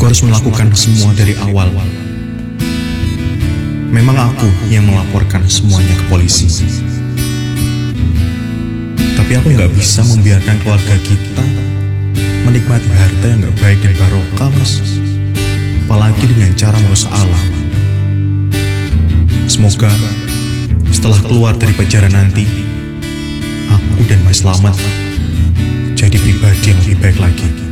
harus melakukan semua dari awal. Memang aku yang melaporkan semuanya ke polisi. Tapi aku gak bisa membiarkan keluarga kita menikmati harta yang gak baik dan barokah, Mas. Apalagi dengan cara merusak alam. Semoga setelah keluar dari penjara nanti, aku dan Mas Slamet jadi pribadi yang lebih baik lagi.